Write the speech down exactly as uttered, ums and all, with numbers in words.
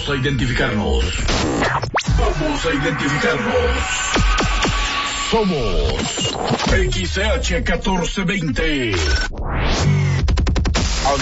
Vamos a identificarnos. Vamos a identificarnos. Somos X C H catorce veinte.